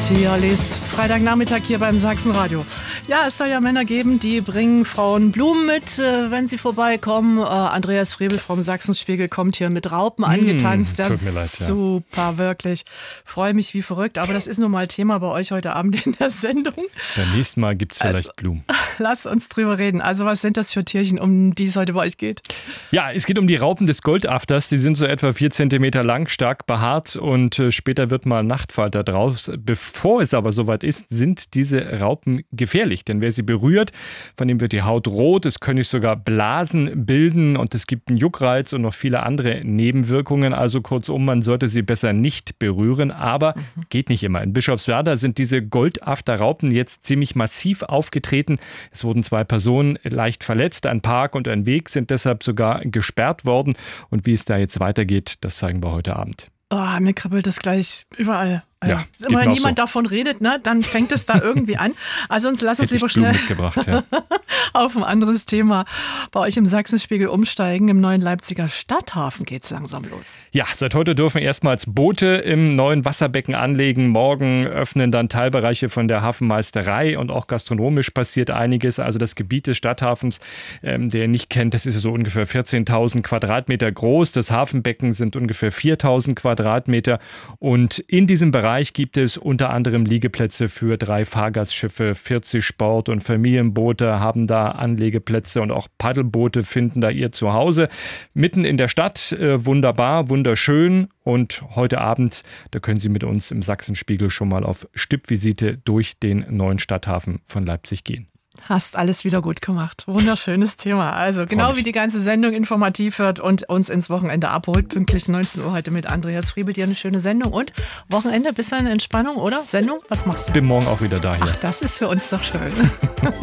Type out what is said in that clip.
Tierlis, Freitagnachmittag hier beim Sachsenradio. Ja, es soll ja Männer geben, die bringen Frauen Blumen mit, wenn sie vorbeikommen. Andreas Frebel vom Sachsenspiegel kommt hier mit Raupen angetanzt. Das tut mir leid, ja. Super, wirklich. Freue mich wie verrückt, aber das ist nun mal Thema bei euch heute Abend in der Sendung. Beim nächsten Mal gibt es vielleicht Blumen. Lass uns drüber reden. Also was sind das für Tierchen, um die es heute bei euch geht? Ja, es geht um die Raupen des Goldafters. Die sind so etwa 4 Zentimeter lang, stark behaart und später wird mal Nachtfalter draus. Bevor es aber soweit ist, sind diese Raupen gefährlich. Denn wer sie berührt, von dem wird die Haut rot. Es können sich sogar Blasen bilden und es gibt einen Juckreiz und noch viele andere Nebenwirkungen. Also kurzum, man sollte sie besser nicht berühren. Aber geht nicht immer. In Bischofswerda sind diese Goldafter-Raupen jetzt ziemlich massiv aufgetreten. Es wurden 2 Personen leicht verletzt. Ein Park und ein Weg sind deshalb sogar gesperrt worden. Und wie es da jetzt weitergeht, das zeigen wir heute Abend. Oh, mir kribbelt das gleich überall. Ja, wenn niemand davon redet, ne, dann fängt es da irgendwie an. Also lass uns lieber schnell auf ein anderes Thema bei euch im Sachsenspiegel umsteigen. Im neuen Leipziger Stadthafen geht es langsam los. Ja, seit heute dürfen erstmals Boote im neuen Wasserbecken anlegen. Morgen öffnen dann Teilbereiche von der Hafenmeisterei und auch gastronomisch passiert einiges. Also das Gebiet des Stadthafens, der ihr nicht kennt, das ist so ungefähr 14.000 Quadratmeter groß. Das Hafenbecken sind ungefähr 4.000 Quadratmeter. Und in diesem Bereich gibt es unter anderem Liegeplätze für 3 Fahrgastschiffe, 40 Sport- und Familienboote haben da Anlegeplätze und auch Paddelboote finden da ihr Zuhause. Mitten in der Stadt, wunderbar, wunderschön. Und heute Abend, da können Sie mit uns im Sachsenspiegel schon mal auf Stippvisite durch den neuen Stadthafen von Leipzig gehen. Hast alles wieder gut gemacht. Wunderschönes Thema. Also genau wie die ganze Sendung informativ wird und uns ins Wochenende abholt. Pünktlich 19 Uhr heute mit Andreas Friebel. Dir eine schöne Sendung und Wochenende, bisschen Entspannung, oder? Sendung? Was machst du? Bin morgen auch wieder da hier. Ach, das ist für uns doch schön.